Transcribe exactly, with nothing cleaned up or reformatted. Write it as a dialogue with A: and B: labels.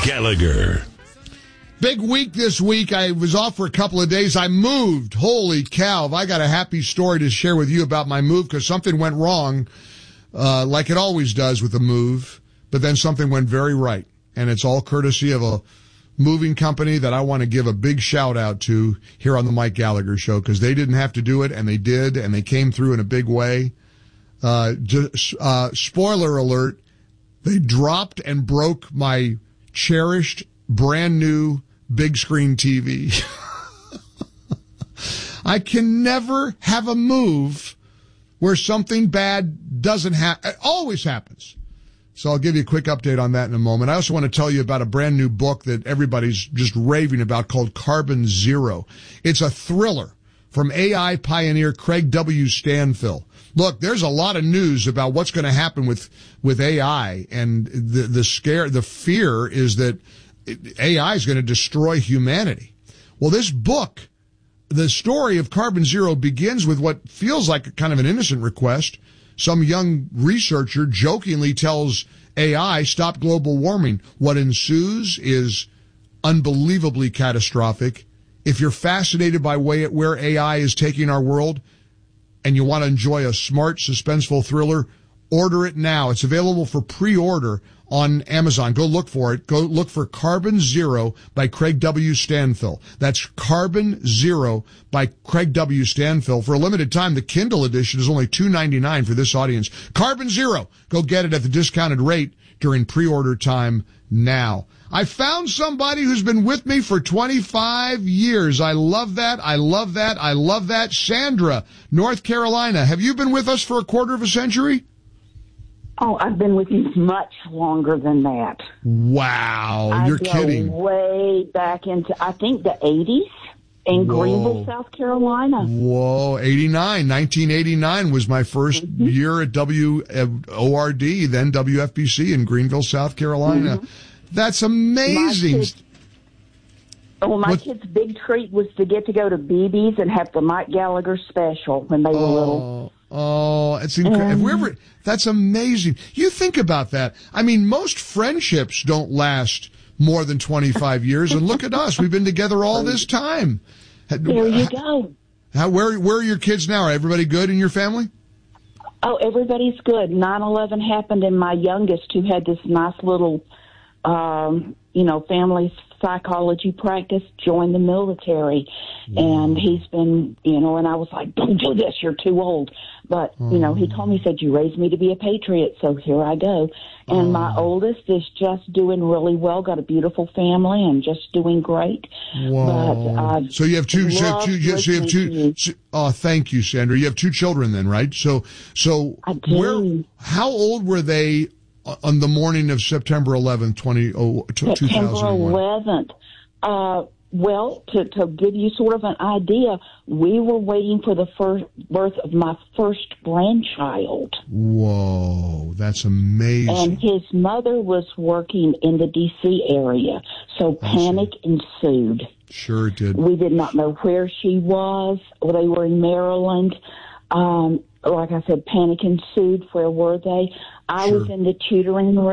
A: Gallagher.
B: Big week this week. I was off for a couple of days. I moved. Holy cow. I got a happy story to share with you about my move because something went wrong, uh, like it always does with a move, but then something went very right. And it's all courtesy of a moving company that I want to give a big shout out to here on the Mike Gallagher Show because they didn't have to do it, and they did, and they came through in a big way. Uh, just, uh, spoiler alert, they dropped and broke my cherished, brand new big screen T V. I can never have a move where something bad doesn't happen. It always happens. So I'll give you a quick update on that in a moment. I also want to tell you about a brand new book that everybody's just raving about called Carbon Zero. It's a thriller from A I pioneer Craig W. Stanfill. Look, there's a lot of news about what's going to happen with, with A I, and the, the scare, the fear is that A I is going to destroy humanity. Well, this book, the story of Carbon Zero, begins with what feels like a kind of an innocent request. Some young researcher jokingly tells A I, stop global warming. What ensues is unbelievably catastrophic. If you're fascinated by way, where A I is taking our world and you want to enjoy a smart, suspenseful thriller, order it now. It's available for pre-order on Amazon. Go look for it. Go look for Carbon Zero by Craig W. Stanfill. That's Carbon Zero by Craig W. Stanfill. For a limited time, the Kindle edition is only two ninety-nine for this audience. Carbon Zero. Go get it at the discounted rate during pre-order time now. I found somebody who's been with me for twenty-five years. I love that. I love that. I love that. Sandra, North Carolina. Have you been with us for a quarter of a century?
C: Oh, I've been with you much longer than that.
B: Wow,
C: I
B: you're
C: go
B: kidding.
C: Way back into, I think, the eighties in
B: Whoa.
C: Greenville, South Carolina.
B: Whoa, eighty-nine. nineteen eighty-nine was my first mm-hmm. year at W O R D, then W F B C in Greenville, South Carolina. Mm-hmm. That's amazing.
C: My kids, well, my what? kids' big treat was to get to go to B B's and have the Mike Gallagher special when they were
B: oh.
C: little.
B: Oh, it's incredible. Um, that's amazing. You think about that. I mean, most friendships don't last more than twenty-five years, and look at us. We've been together all this time.
C: There you go.
B: How, where, where are your kids now? Are everybody good in your family?
C: Oh, everybody's good. nine eleven happened, and my youngest, who had this nice little, um, you know, family psychology practice, joined the military. Wow. And he's been, you know, and I was like, don't do this, you're too old. But, you know, he told me, he said, you raised me to be a patriot, so here I go. And oh. my oldest is just doing really well, got a beautiful family and just doing great.
B: Wow.
C: But,
B: so you have two, so you have two, you, so you have two, so, oh, thank you, Sandra. You have two children then, right? So, so
C: I do.
B: Where, how old were they on the morning of September eleventh, twenty, oh, two thousand one?
C: September eleventh. Uh, well, to, to give you sort of an idea, we were waiting for the first birth of my first grandchild.
B: Whoa, that's amazing.
C: And his mother was working in the D C area, so panic ensued.
B: Sure it did.
C: We did not know where she was. They were in Maryland. Um, like I said, panic ensued. Where were they? I
B: sure.
C: was in the tutoring room.